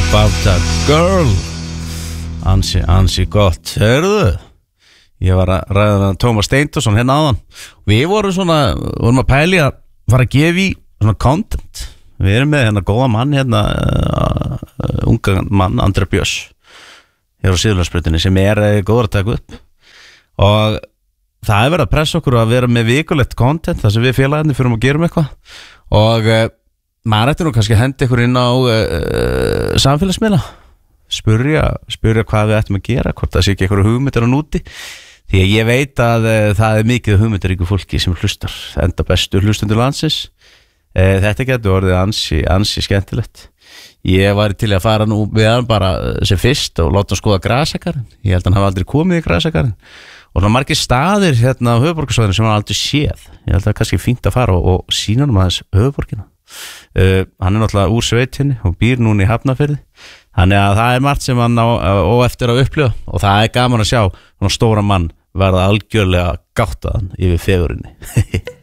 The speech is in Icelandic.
About a girl. Ansi gott. Hörðu, ég var að ræða með Tómas Steindorsson hérna áðan. Við vorum að pæli að fara að gefa í svona content. Við erum með hérna góða mann hérna, unga mann, Andra Björns hér á Suðurlandsbrautinni sem góður að taka upp. Og það verið að pressa okkur að vera með vikulegt content þar sem við félagarnir fyrir að gera eitthvað. Og maður ætti nú kannski að henda ykkur inn á samfélagsmiðla. Spurja hvað við ættum að gera, hvort það sé ekki eitthvað hugmyndir á núti. Því að ég veit að það mikið hugmyndaríku fólki sem hlustar, enda bestu hlustundur landsins. Þetta getur orðið ansi skemmtilegt. Ég var til að fara nú við hann bara sem fyrst og láta hann skoða grasakarinn. Ég held að hann hafi aldrei komið í grasakarinn. Og það margir staðir hérna á höfuðborgarsvæðinu sem hann aldrei séð. Ég held að það er kannski fínt að fara og sýna hann aðeins höfuðborgina. Hann er náttúrulega úr sveitinni og býr núna í Hafnarfirði. Þannig að það er margt sem hann á eftir að upplifa og það er gaman að sjá svona stóra mann verða algjörlega gáttaðan yfir fegurinni.